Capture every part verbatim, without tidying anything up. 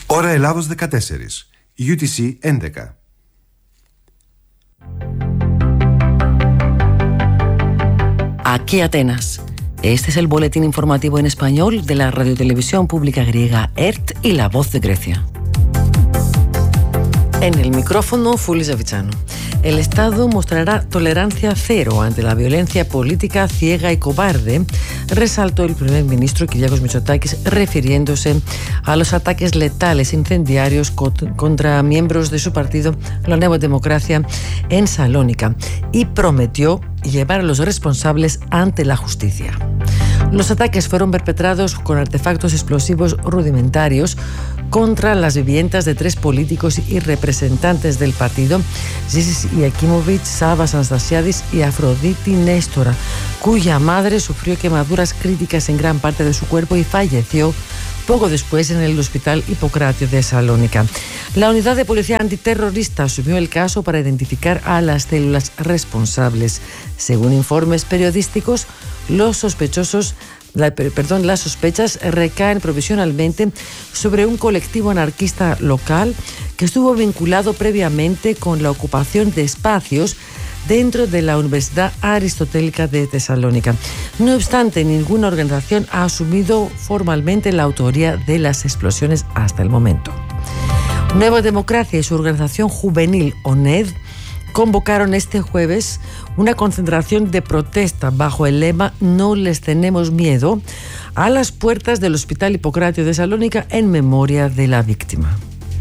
Ώρα Ελλάδος δεκατέσσερα, γιου τι σι έντεκα. Aquí Atenas. Este es el boletín informativo en español de la radiotelevisión pública griega E R T y La Voz de Grecia. En el micrófono, Fuli Zavichano. El Estado mostrará tolerancia cero ante la violencia política ciega y cobarde, resaltó el primer ministro Kyriakos Mitsotakis, refiriéndose a los ataques letales incendiarios contra miembros de su partido, la Nueva Democracia, en Salónica, y prometió llevar a los responsables ante la justicia. Los ataques fueron perpetrados con artefactos explosivos rudimentarios contra las viviendas de tres políticos y representantes del partido, Zisis Iakimovich, Savas Anastasiadis y Afroditi Néstora, cuya madre sufrió quemaduras críticas en gran parte de su cuerpo y falleció poco después en el Hospital Hipocratio de Salónica. La unidad de policía antiterrorista asumió el caso para identificar a las células responsables. Según informes periodísticos, los sospechosos La, perdón, las sospechas recaen provisionalmente sobre un colectivo anarquista local que estuvo vinculado previamente con la ocupación de espacios dentro de la Universidad Aristotélica de Tesalónica. No obstante, ninguna organización ha asumido formalmente la autoría de las explosiones hasta el momento. Nueva Democracia y su organización juvenil O N E D convocaron este jueves una concentración de protesta bajo el lema "No les tenemos miedo" a las puertas del Hospital Hipocratio de Salónica en memoria de la víctima.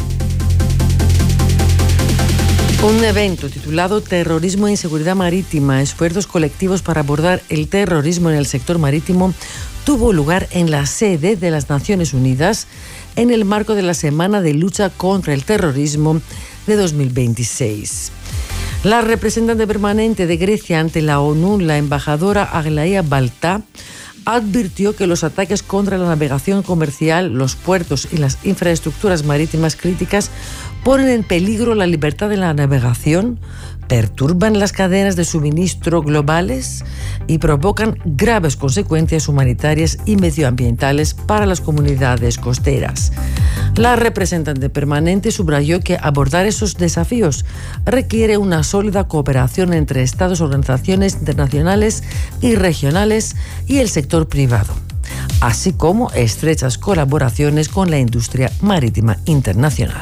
Un evento titulado Terrorismo e Inseguridad Marítima, esfuerzos colectivos para abordar el terrorismo en el sector marítimo, tuvo lugar en la sede de las Naciones Unidas en el marco de la Semana de Lucha contra el Terrorismo de dos mil veintiséis. La representante permanente de Grecia ante la ONU, la embajadora Aglaia Baltá, advirtió que los ataques contra la navegación comercial, los puertos y las infraestructuras marítimas críticas ponen en peligro la libertad de la navegación, perturban las cadenas de suministro globales y provocan graves consecuencias humanitarias y medioambientales para las comunidades costeras. La representante permanente subrayó que abordar esos desafíos requiere una sólida cooperación entre Estados, organizaciones internacionales y regionales y el sector privado, así como estrechas colaboraciones con la industria marítima internacional.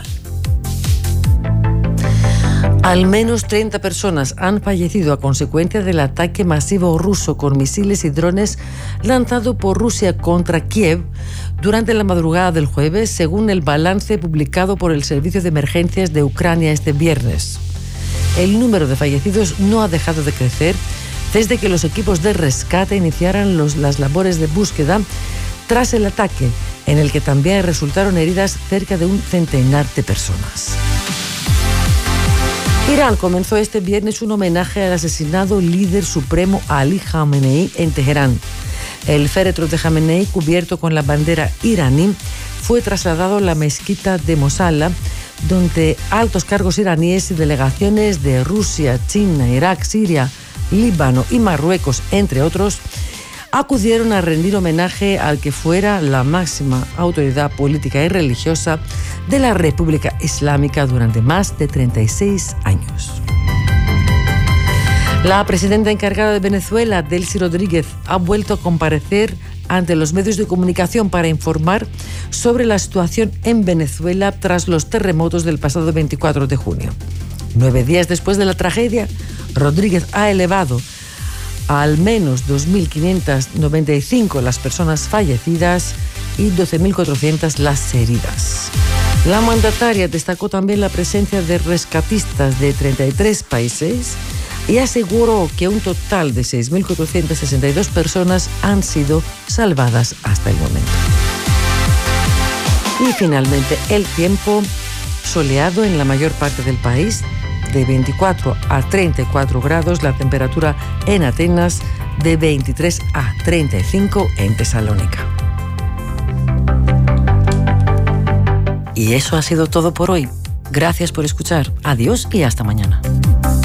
Al menos treinta personas han fallecido a consecuencia del ataque masivo ruso con misiles y drones lanzado por Rusia contra Kiev durante la madrugada del jueves, según el balance publicado por el Servicio de Emergencias de Ucrania este viernes. El número de fallecidos no ha dejado de crecer desde que los equipos de rescate iniciaran los, las labores de búsqueda tras el ataque, en el que también resultaron heridas cerca de un centenar de personas. Irán comenzó este viernes un homenaje al asesinado líder supremo Ali Khamenei en Teherán. El féretro de Khamenei, cubierto con la bandera iraní, fue trasladado a la mezquita de Mosala, donde altos cargos iraníes y delegaciones de Rusia, China, Irak, Siria, Líbano y Marruecos, entre otros, acudieron a rendir homenaje al que fuera la máxima autoridad política y religiosa de la República Islámica durante más de treinta y seis años. La presidenta encargada de Venezuela, Delcy Rodríguez, ha vuelto a comparecer ante los medios de comunicación para informar sobre la situación en Venezuela tras los terremotos del pasado veinticuatro de junio. Nueve días después de la tragedia, Rodríguez ha elevado a al menos dos mil quinientas noventa y cinco las personas fallecidas y doce mil cuatrocientas las heridas. La mandataria destacó también la presencia de rescatistas de treinta y tres países y aseguró que un total de seis mil cuatrocientas sesenta y dos personas han sido salvadas hasta el momento. Y finalmente, el tiempo soleado en la mayor parte del país, de veinticuatro a treinta y cuatro grados, la temperatura en Atenas de veintitrés a treinta y cinco en Tesalónica. Y eso ha sido todo por hoy. Gracias por escuchar. Adiós y hasta mañana.